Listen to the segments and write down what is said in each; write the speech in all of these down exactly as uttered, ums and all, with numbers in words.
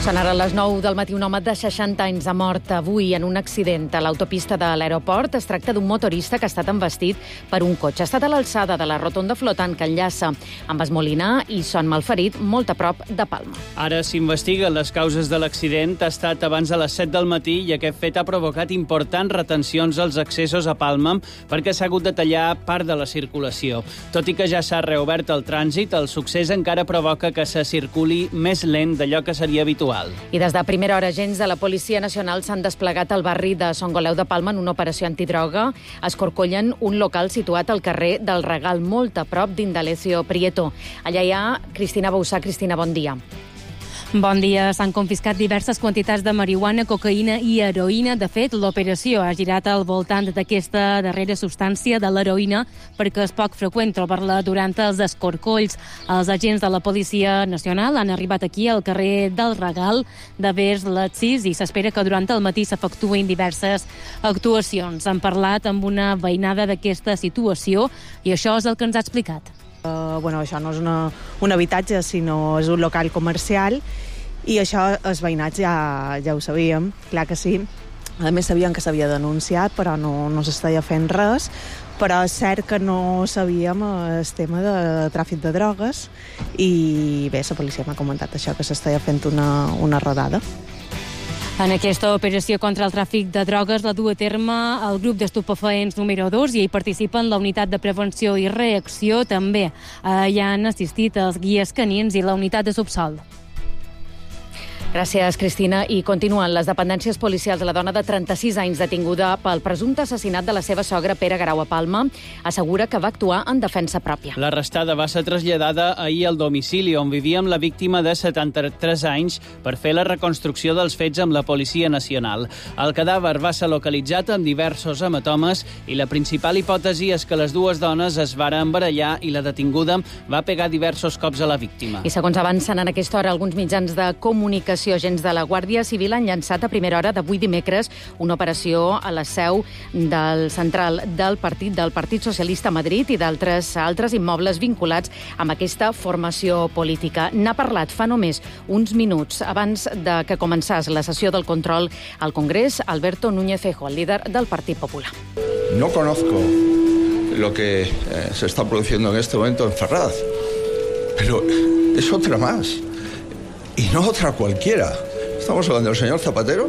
Són ara les nou del matí. Un home de seixanta anys ha mort avui en un accident a l'autopista de l'aeroport. Es tracta d'un motorista que ha estat embestit per un cotxe. Ha estat a l'alçada de la rotonda flotant que enllaça amb Esmolinar i Son Malferit, molt a prop de Palma. Ara s'investiguen les causes de l'accident. Ha estat abans de les set del matí i aquest fet ha provocat importants retencions als accessos a Palma perquè s'ha hagut de tallar part de la circulació. Tot i que ja s'ha reobert el trànsit, el succés encara provoca que se circuli més lent d'allò que seria habitual. I des de primera hora, agents de la Policia Nacional s'han desplegat al barri de Son Goleu de Palma en una operació antidroga. Escorcollen un local situat al carrer del Regal, molt a prop d'Indalecio Prieto. Allà hi ha Cristina Boussà. Cristina, bon dia. Bon dia. S'han confiscat diverses quantitats de marihuana, cocaïna i heroïna. De fet, l'operació ha girat al voltant d'aquesta darrera substància de l'heroïna perquè és poc freqüent trobar-la durant els escorcolls. Els agents de la Policia Nacional han arribat aquí al carrer del Regal de vers les sis i s'espera que durant el matí s'efectuïn diverses actuacions. Han parlat amb una veïnada d'aquesta situació i això és el que ens ha explicat. Uh, bueno, això no és una, un habitatge, sinó és un local comercial i això els veïnats ja, ja ho sabíem, clar que sí. A més sabíem que s'havia denunciat, però no, no s'estava fent res, però és cert que no sabíem el tema de tràfic de drogues i bé, la policia m'ha comentat això, que s'estava fent una, una rodada. En aquesta operació contra el tràfic de drogues la du a terme el grup d'estupefaents número dos i hi participen la unitat de prevenció i reacció també. Hi han assistit els guies canins i la unitat de subsol. Gràcies, Cristina. I continuen les dependències policials. La dona de trenta-sis anys detinguda pel presumpte assassinat de la seva sogra Pere Garau a Palma assegura que va actuar en defensa pròpia. L'arrestada va ser traslladada ahir al domicili on vivia amb la víctima de setanta-tres anys per fer la reconstrucció dels fets amb la Policia Nacional. El cadàver va ser localitzat amb diversos hematomes i la principal hipòtesi és que les dues dones es varen barallar i la detinguda va pegar diversos cops a la víctima. I segons avancen en aquesta hora alguns mitjans de comunicació, agents de la Guàrdia Civil han llançat a primera hora d'avui dimecres una operació a la seu del central del partit del Partit Socialista a Madrid i d'altres altres immobles vinculats amb aquesta formació política. N'ha parlat fa només uns minuts abans de que començés la sessió del control al Congrés Alberto Núñez Feijóo, el líder del Partit Popular. No conozco lo que eh, se está produciendo en este momento en Ferraz, pero es otra más. Y no otra cualquiera. Estamos hablando del señor Zapatero,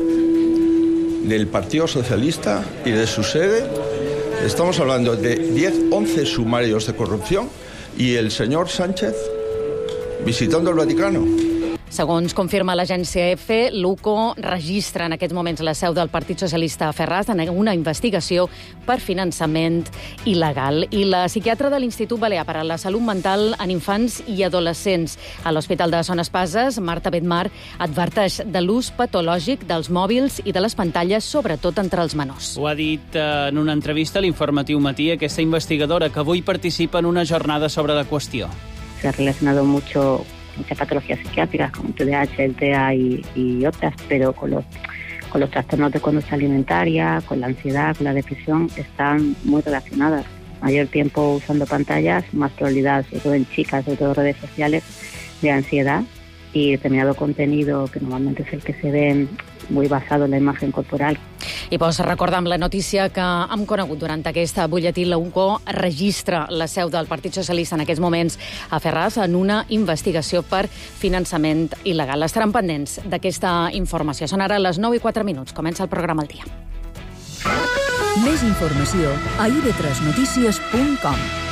del Partido Socialista y de su sede. Estamos hablando de diez, once sumarios de corrupción y el señor Sánchez visitando el Vaticano. Segons confirma l'agència EFE, l'U C O registra en aquests moments la seu del Partit Socialista a Ferraz en una investigació per finançament il·legal. I la psiquiatra de l'Institut Balear per a la Salut Mental en Infants i Adolescents a l'Hospital de Son Espases, Marta Bedmar, adverteix de l'ús patològic dels mòbils i de les pantalles, sobretot entre els menors. Ho ha dit en una entrevista a l'Informatiu Matí aquesta investigadora que avui participa en una jornada sobre la qüestió. Se ha relacionado mucho muchas patologías psiquiátricas como T D A H, el T E A y, y otras, pero con los, con los trastornos de conducta alimentaria, con la ansiedad, con la depresión, están muy relacionadas. Mayor tiempo usando pantallas, más probabilidad, sobre todo en chicas, sobre todo redes sociales, de ansiedad y determinado contenido que normalmente es el que se ve muy basado en la imagen corporal. I pots recordar amb la notícia que hem conegut durant aquesta butlletí. La U C O registra la seu del Partit Socialista en aquests moments a Ferraz en una investigació per finançament il·legal. Estaran pendents d'aquesta informació. Són ara les nou i quatre minuts. Comença el programa al dia. Més informació a i ve tres notícies punt com.